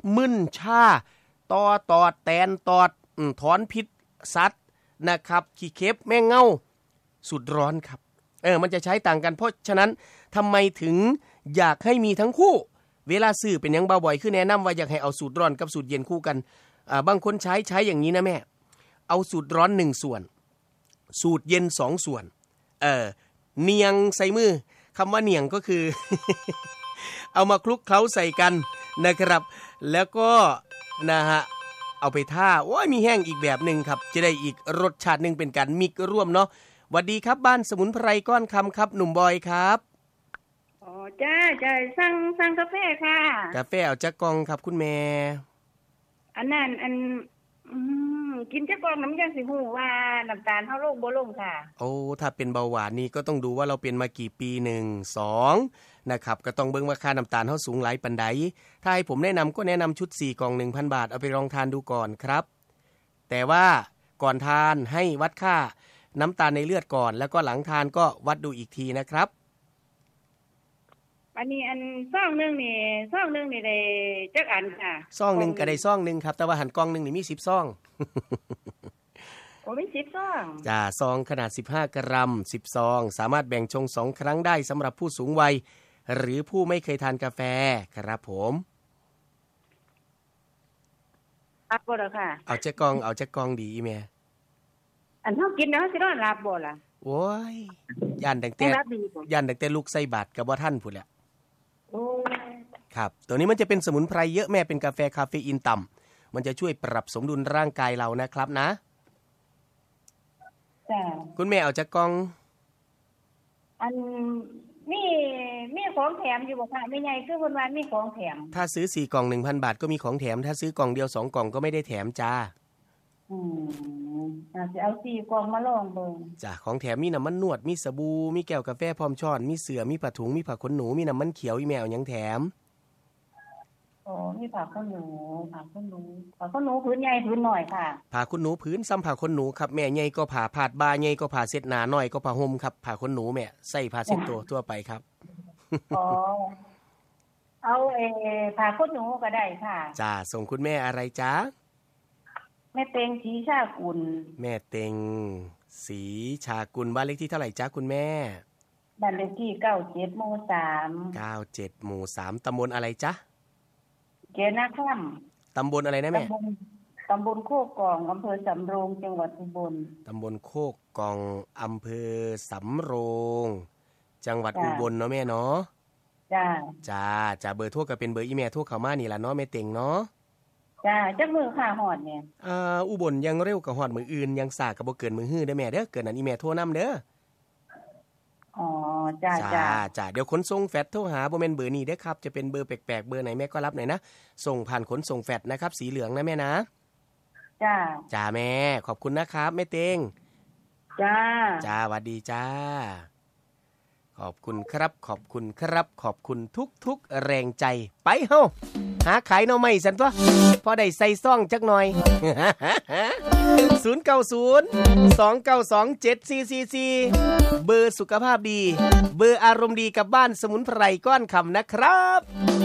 มึนชาตอดแตนตอดถอนพิษสัตว์นะครับขี้เข็บแมงเง่าสูตรร้อนครับมันจะใช้ต่างกันเพราะฉะนั้นทำไมถึงอยากให้มีทั้งคู่เวลาซื้อเป็นยังบ่อยๆคือแนะนำว่าอยากให้เอาสูตรร้อนกับสูตรเย็นคู่กันบางคนใช้อย่างนี้นะแม่เอาสูตรร้อน1ส่วนสูตรเย็น2ส่วนเนียงใส่มือคำว่าเนียงก็คือ เอามาคลุกเคล้าใส่กันนะครับแล้วก็นะฮะเอาไปท่าโอ้ยมีแห้งอีกแบบนึงครับจะได้อีกรสชาตินึงเป็นการมิกร่วมเนาะสวัสดีครับบ้านสมุนไพรก้อนคำครับหนุ่มบอยครับอ๋อจ้าสั่งกาแฟค่ะกาแฟเอาจักกล่องครับคุณแม่อันนั้นกินจักกล่องน้ำยังสิฮู้ว่าน้ำตาลเฮาลงบ่ลงค่ะโอ้ถ้าเป็นเบาหวานนี่ก็ต้องดูว่าเราเป็นมากี่ปี1 2นะครับก็ต้องเบิ่งว่าค่าน้ำตาลเฮาสูงหลายปานใดถ้าให้ผมแนะนำก็แนะนำชุด4กล่อง 1,000 บาทเอาไปลองทานดูก่อนครับแต่ว่าก่อนทานให้วัดค่าน้ำตาลในเลือดก่อนแล้วก็หลังทานก็วัดดูอีกทีนะครับอันนี้ซองนึงนี่ได้จักอันค่ะซองนึงก็ได้ซองนึงครับแต่ว่าหั่นกล่องนึงนี่มี10ซองโอ้มี10ซองจ้าซองขนาด15กรัม10ซองสามารถแบ่งชง2ครั้งได้สำหรับผู้สูงวัยหรือผู้ไม่เคยทานกาแฟครับผมรับบ่ล่ะค่ะเอาจักกล่องดีแม่อันเฮากินแล้วสินอนหลับบ่ล่ะโอ้ยย่านตั้งแต่ลูกใส่บาตรก็บ่ทันพุ่นแหละโอ้ครับตัวนี้มันจะเป็นสมุนไพรเยอะแม่เป็นกาแฟคาเฟอีนต่ำมันจะช่วยปรับสมดุลร่างกายเรานะครับนะจ้ะคุณแม่เอาจักกล่องอันมีของแถมอยู่บ่ค่ะไม่ใหญ่คือเพิ่นว่ามีของแถมถ้าซื้อ4กล่อง 1,000 บาทก็มีของแถมถ้าซื้อกล่องเดียว2กล่องก็ไม่ได้แถมจ้าสิเอา4กล่องมาลองเบิ่งจ้ะของแถมมีน้ำมันนวดมีสบู่มีแก้วกาแฟพร้อมช้อนมีเสื่อมีผ้าถุงมีผ้าขนหนูมีน้ำมันเขียวอีแมวหยังแถมอ๋อมีผ้าขนหนูพื้นใหญ่พื้นน้อยค่ะผ้าขนหนูพื้นซ้ำผ้าขนหนูครับแม่ใหญ่ก็ผ้าพาดบ่าใหญ่ก็ผ้าเช็ดหน้าน้อยก็ผ้าห่มครับผ้าขนหนูแม่ใส่ผ้าเช็ดตัวทั่วไปครับอ๋อเอาผ้าขนหนูก็ได้ค่ะจ้าส่งคุณแม่อะไรจ๊ะแม่เต็งศรีชากุลแม่เต็งศรีชากุลบ้านเลขที่เท่าไหร่จ๊ะคุณแม่บ้านเลขที่97หมู่3 97หมู่3ตำบลอะไรจ๊ะเกนาค่ำตำบลอะไรนะแม่ตำบลโคกกองอำเภอสำโรงจังหวัดอุบลตำบลโคกกองอำเภอสำโรงจังหวัดอุบลเนาะแม่เนาะจ้าเบอร์โทรก็เป็นเบอร์อีเมลโทรเข้ามานี่ล่ะเนาะแม่เต็งเนาะจ้าจักมือค่าฮอดเนี่ยอุบลยังเร็วกว่าฮอดมื้ออื่นยังสาก็บ่เกินมื้อฮื้อเด้อแม่เด้อเกินนั้นอีเมลโทรนำเด้ออ๋อจ้าเดี๋ยวขนส่งแฟตโทรหาบ่แม่นเบอร์นี้เด้อครับจะเป็นเบอร์แปลกๆเบอร์ไหนแม่ก็รับหน่อยนะส่งผ่านขนส่งแฟตนะครับสีเหลืองนะแม่นะจ้าแม่ขอบคุณนะครับแม่เต็งจ้าสวัสดีจ้าขอบคุณครับขอบคุณทุกๆแรงใจไปเฮาหาขายหน่อไม้ซั่นตัวพอได้ใส่ซองจักหน่อย 09029274444เบอร์สุขภาพดีเบอร์อารมณ์ดีกับบ้านสมุนไพรก้อนคำนะครับ